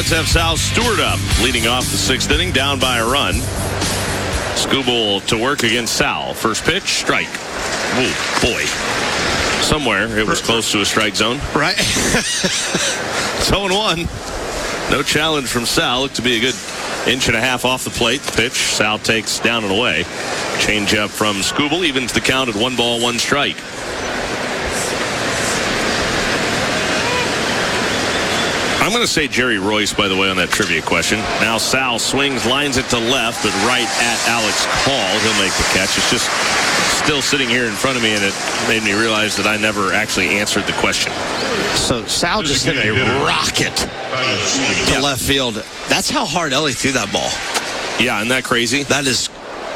Reds have Sal Stewart up, leading off the 6th inning, down by a run. Skubal to work against Sal. First pitch, strike. Ooh, boy. Somewhere it was close to a strike zone. Right. It's 0-1. No challenge from Sal. Looked to be a good inch and a half off the plate. The pitch, Sal takes down and away. Change up from Skubal, evens the count at 1 ball, 1 strike. I'm going to say Jerry Royce, by the way, on that trivia question. Now Sal swings, lines it to left, but right at Alex Hall. He'll make the catch. It's just still sitting here in front of me, and it made me realize that I never actually answered the question. So Sal just hit a rocket to left field. That's how hard Ellie threw that ball. Yeah, isn't that crazy? That's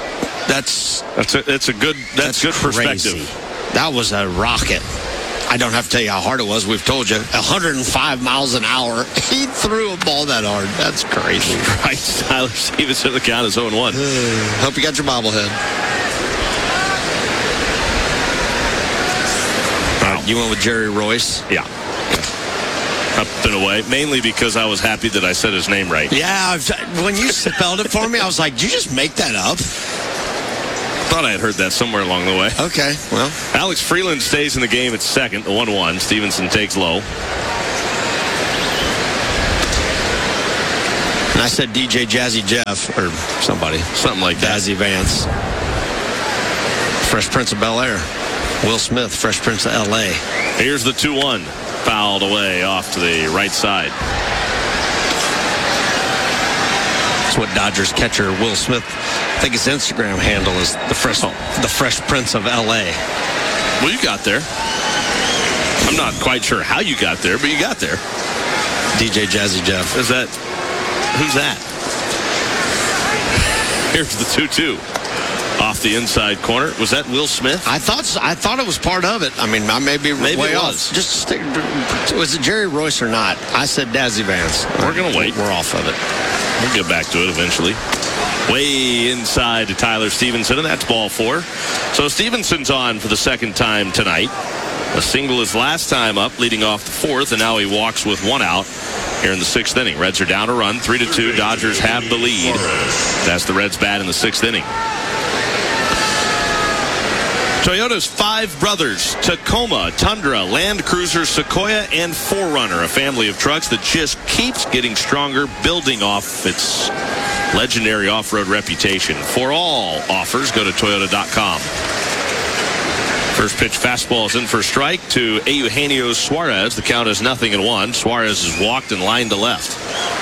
good perspective. Crazy. That was a rocket. I don't have to tell you how hard it was. We've told you. 105 miles an hour. He threw a ball that hard. That's crazy. Right. Tyler Stevenson, the count is 0-1. Hope you got your bobblehead. You went with Jerry Royce? Yeah. Up and away, mainly because I was happy that I said his name right. Yeah, when you spelled it for me, I was like, did you just make that up? Thought I had heard that somewhere along the way. Okay, well. Alex Freeland stays in the game at second, the 1-1. Stevenson takes low. And I said DJ Jazzy Jeff, or somebody. Something like that. Jazzy Vance. Fresh Prince of Bel-Air. Will Smith, Fresh Prince of L.A. Here's the 2-1. Fouled away off to the right side. That's what Dodgers catcher Will Smith, I think his Instagram handle is the Fresh Prince of L.A. Well, you got there. I'm not quite sure how you got there, but you got there. DJ Jazzy Jeff. Who's that? Here's the 2-2. Off the inside corner. Was that Will Smith? I thought it was part of it. I mean, I may be way off. Was it Jerry Royce or not? I said Dazzy Vance. We're going to wait. We're off of it. We'll get back to it eventually. Way inside to Tyler Stevenson, and that's ball 4. So Stevenson's on for the second time tonight. A single his last time up, leading off the 4th, and now he walks with 1 out here in the 6th inning. Reds are down a run, 3-2. Dodgers have the lead. That's the Reds' bat in the 6th inning. Toyota's 5 brothers, Tacoma, Tundra, Land Cruiser, Sequoia, and 4Runner, a family of trucks that just keeps getting stronger, building off its legendary off-road reputation. For all offers, go to Toyota.com. First pitch fastball is in for a strike to Eugenio Suarez. The count is 0-1. Suarez has walked and lined to left.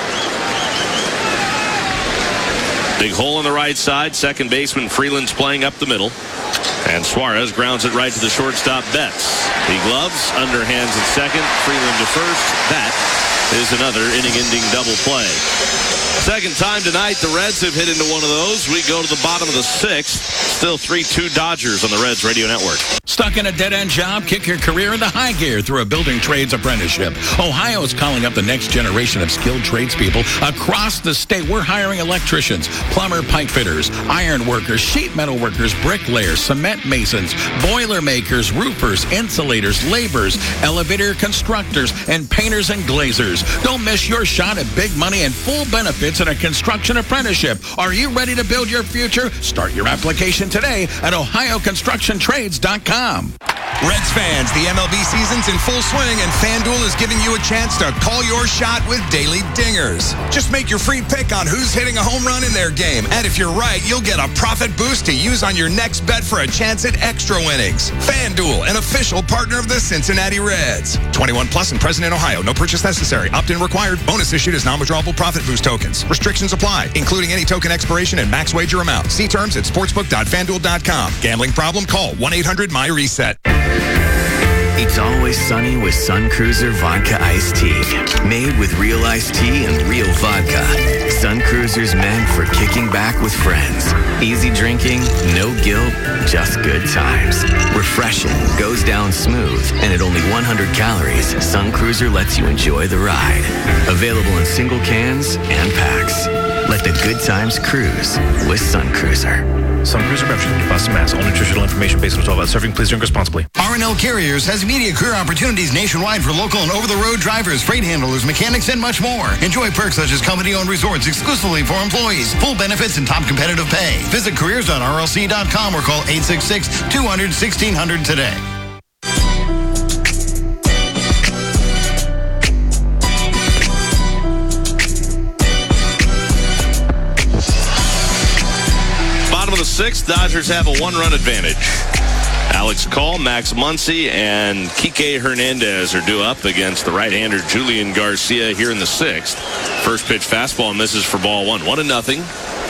Big hole on the right side. Second baseman Freeland's playing up the middle. And Suarez grounds it right to the shortstop, Betts. He gloves, underhands at second, Freeland to first. That is another inning-ending double play. Second time tonight, the Reds have hit into one of those. We go to the bottom of the 6th. Still 3-2 Dodgers on the Reds Radio Network. Stuck in a dead-end job? Kick your career into high gear through a building trades apprenticeship. Ohio is calling up the next generation of skilled tradespeople across the state. We're hiring electricians, plumber, pipe fitters, iron workers, sheet metal workers, bricklayers, cement masons, boiler makers, roofers, insulators, laborers, elevator constructors, and painters and glazers. Don't miss your shot at big money and full benefits in a construction apprenticeship. Are you ready to build your future? Start your application today at OhioConstructionTrades.com. Reds fans, the MLB season's in full swing, and FanDuel is giving you a chance to call your shot with daily dingers. Just make your free pick on who's hitting a home run in their game, and if you're right, you'll get a profit boost to use on your next bet for a chance at extra winnings. FanDuel, an official partner of the Cincinnati Reds. 21 plus and present in Ohio. No purchase necessary. Opt-in required. Bonus issued as non-withdrawable profit boost tokens. Restrictions apply, including any token expiration and max wager amount. See terms at sportsbook.fanduel.com. Gambling problem? Call 1-800-MY-RESET. It's always sunny with Sun Cruiser Vodka Iced Tea. Made with real iced tea and real vodka. Sun Cruiser's meant for kicking back with friends. Easy drinking, no guilt, just good times. Refreshing, goes down smooth, and at only 100 calories, Sun Cruiser lets you enjoy the ride. Available in single cans and packs. Let the good times cruise with Sun Cruiser. Sun Cruiser Membership, Boston, Mass. All nutritional information based on 12-ounce serving. Please drink responsibly. R&L Carriers has immediate career opportunities nationwide for local and over-the-road drivers, freight handlers, mechanics, and much more. Enjoy perks such as company-owned resorts exclusively for employees, full benefits, and top competitive pay. Visit careers.rlc.com or call 866-200-1600 today. Of the sixth, Dodgers have a one-run advantage. Alex Call, Max Muncy, and Kike Hernandez are due up against the right-hander Julian Garcia here in the sixth. First pitch fastball misses for ball one. 1-0.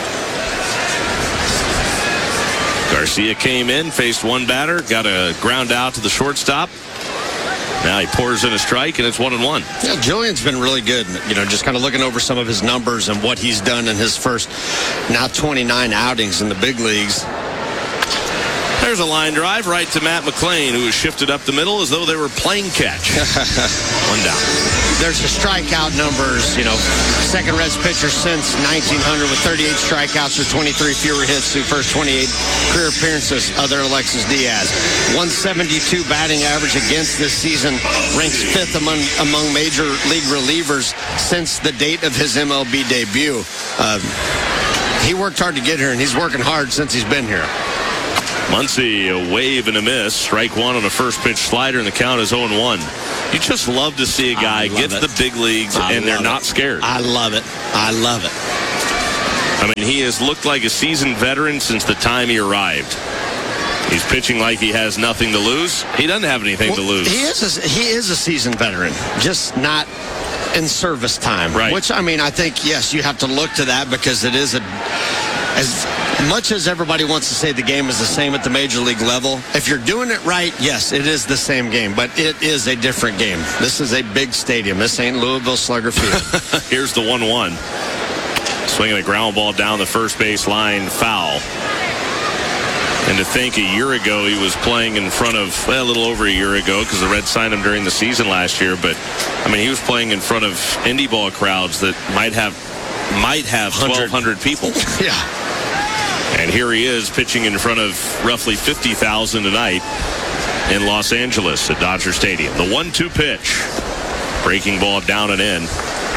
Garcia came in, faced one batter, got a ground out to the shortstop. Now he pours in a strike, and it's 1-1. Yeah, Julian's been really good. Just kind of looking over some of his numbers and what he's done in his first, now 29 outings in the big leagues. There's a line drive right to Matt McLain, who was shifted up the middle as though they were playing catch. One down. There's the strikeout numbers. Second Reds pitcher since 1900 with 38 strikeouts or 23 fewer hits through first 28 career appearances. Other Alexis Diaz. 172 batting average against this season. Ranks fifth among major league relievers since the date of his MLB debut. He worked hard to get here, and he's working hard since he's been here. Muncy, a wave and a miss. Strike one on a first pitch slider, and the count is 0-1. You just love to see a guy get to the big leagues, and they're not scared. I love it. I love it. I mean, he has looked like a seasoned veteran since the time he arrived. He's pitching like he has nothing to lose. He doesn't have anything to lose. He is a seasoned veteran, just not in service time. Right. Which, I think, yes, you have to look to that because it is as much as everybody wants to say the game is the same at the major league level, if you're doing it right, yes, it is the same game, but it is a different game. This is a big stadium. This ain't Louisville Slugger Field. Here's the 1-1. Swinging a ground ball down the first base line, foul. And to think a year ago he was playing in front of, a little over a year ago, because the Reds signed him during the season last year, but he was playing in front of indie ball crowds that might have 1,200 people. Yeah. And here he is pitching in front of roughly 50,000 tonight in Los Angeles at Dodger Stadium. The 1-2 pitch. Breaking ball down and in.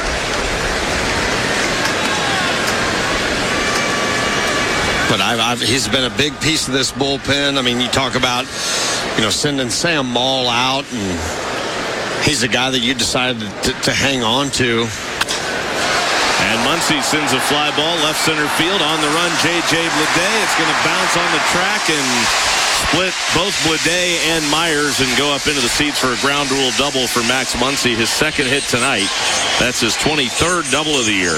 But he's been a big piece of this bullpen. You talk about, sending Sam Maul out, and he's a guy that you decided to hang on to. And Muncy sends a fly ball left center field. On the run, J.J. Bleday. It's going to bounce on the track and split both Bleday and Myers and go up into the seats for a ground rule double for Max Muncy, his second hit tonight. That's his 23rd double of the year.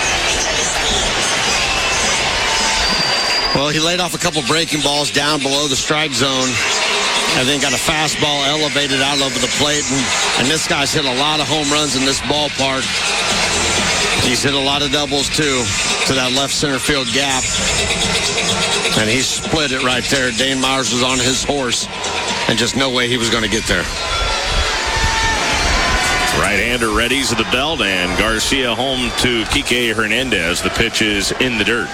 Well, he laid off a couple breaking balls down below the strike zone and then got a fastball elevated out over the plate. And this guy's hit a lot of home runs in this ballpark. He's hit a lot of doubles, too, to that left center field gap. And he split it right there. Dane Myers was on his horse, and just no way he was going to get there. Right-hander readies at the belt, and Garcia home to Kike Hernandez. The pitch is in the dirt.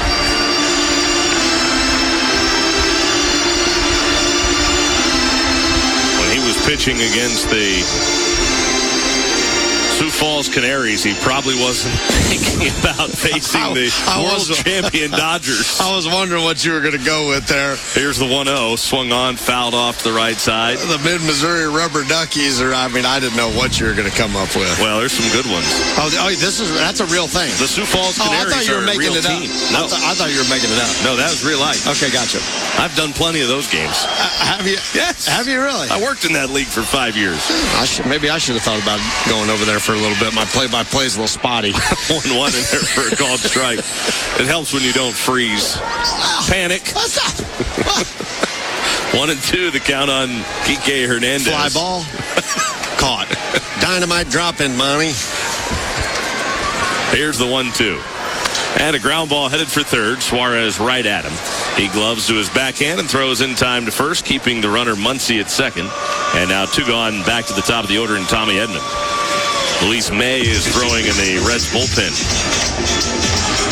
When he was pitching against the Sioux Falls Canaries, he probably wasn't thinking about facing the world champion Dodgers. I was wondering what you were going to go with there. Here's the 1-0, swung on, fouled off the right side. The Mid-Missouri Rubber Duckies, I didn't know what you were going to come up with. Well, there's some good ones. That's a real thing. The Sioux Falls Canaries I thought you were making it team. up. No. I thought you were making it up. No, that was real life. Okay, gotcha. I've done plenty of those games. Have you? Yes. Have you really? I worked in that league for 5 years. Maybe I should have thought about going over there for a little bit. My play-by-play is a little spotty. 1-1 in there for a called strike. It helps when you don't freeze. Panic. 1-2, the count on Kike Hernandez. Fly ball. Caught. Dynamite drop-in, Monty. Here's the 1-2. And a ground ball headed for third. Suarez right at him. He gloves to his backhand and throws in time to first, keeping the runner Muncy at second. And now two gone, back to the top of the order in Tommy Edman. Luis May is throwing in the Reds bullpen.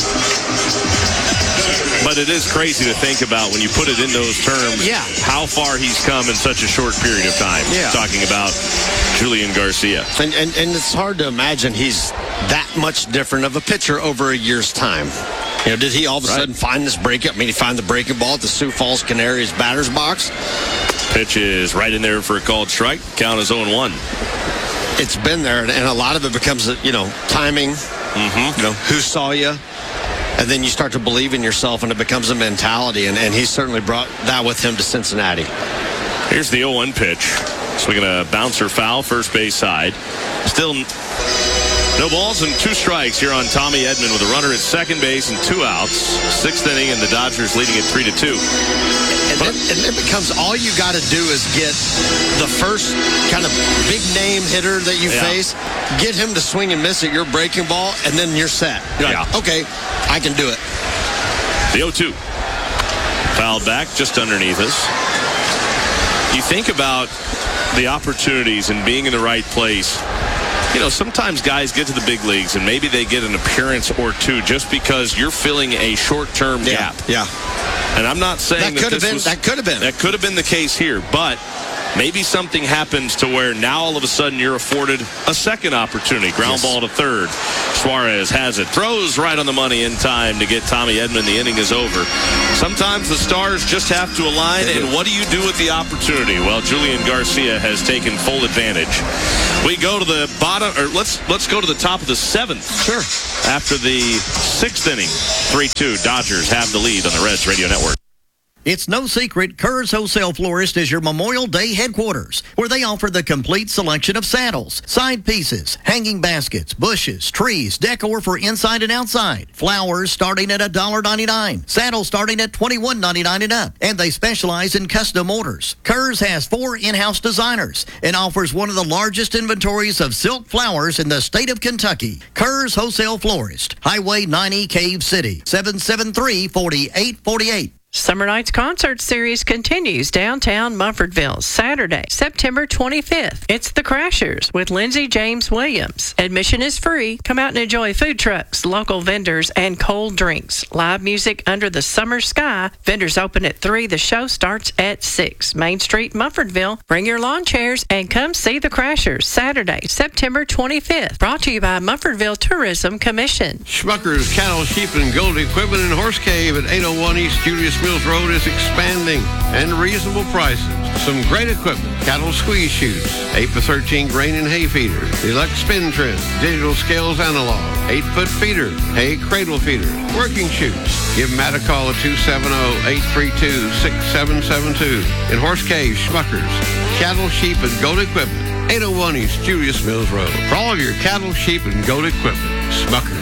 But it is crazy to think about when you put it in those terms. Yeah. How far he's come in such a short period of time. Yeah. Talking about Julian Garcia. And it's hard to imagine he's that much different of a pitcher over a year's time. You know, did he all of a sudden find this breakup? I mean, he find the breaking ball at the Sioux Falls Canaries batter's box? Pitch is right in there for a called strike. Count is 0-1. It's been there, and a lot of it becomes, timing. Mm-hmm. Who saw you? And then you start to believe in yourself, and it becomes a mentality. And he's certainly brought that with him to Cincinnati. Here's the 0-1 pitch. Swinging a bouncer foul, first base side. Still no balls and 2 strikes here on Tommy Edman with a runner at second base and 2 outs. 6th inning, and the Dodgers leading it 3-2. And it becomes all you got to do is get the first kind of big name hitter that you face, get him to swing and miss at your breaking ball, and then you're set. You're like, okay, I can do it. The 0-2. Fouled back just underneath us. You think about the opportunities and being in the right place. Sometimes guys get to the big leagues and maybe they get an appearance or 2 just because you're filling a short-term gap. Yeah. And I'm not saying that could have been the case here, but maybe something happens to where now all of a sudden you're afforded a second opportunity. Ground ball to third. Suarez has it. Throws right on the money in time to get Tommy Edman. The inning is over. Sometimes the stars just have to align, and what do you do with the opportunity? Well, Julian Garcia has taken full advantage. We go to the bottom, or let's go to the top of the 7th. Sure. After the 6th inning, 3-2, Dodgers have the lead on the Reds Radio Network. It's no secret, Kerr's Wholesale Florist is your Memorial Day headquarters, where they offer the complete selection of saddles, side pieces, hanging baskets, bushes, trees, decor for inside and outside, flowers starting at $1.99, saddles starting at $21.99 and up, and they specialize in custom orders. Kerr's has 4 in-house designers and offers one of the largest inventories of silk flowers in the state of Kentucky. Kerr's Wholesale Florist, Highway 90, Cave City, 773-4848. Summer Nights Concert Series continues downtown Mumfordville, Saturday, September 25th. It's The Crashers with Lindsey James Williams. Admission is free. Come out and enjoy food trucks, local vendors, and cold drinks. Live music under the summer sky. Vendors open at 3. The show starts at 6. Main Street, Mumfordville. Bring your lawn chairs and come see The Crashers, Saturday, September 25th. Brought to you by Mumfordville Tourism Commission. Schmucker's Cattle, Sheep, and Gold Equipment in Horse Cave at 801 East Julius Mills Road is expanding and reasonable prices. Some great equipment: cattle squeeze chutes, 8x13 grain and hay feeder, deluxe spin trim, digital scales analog, 8-foot feeder, hay cradle feeder, working chutes. Give Matt a call at 270-832-6772. In Horse Cave, Schmucker's Cattle, Sheep, and Goat Equipment, 801 East Julius Mills Road. For all of your cattle, sheep, and goat equipment, Schmucker's.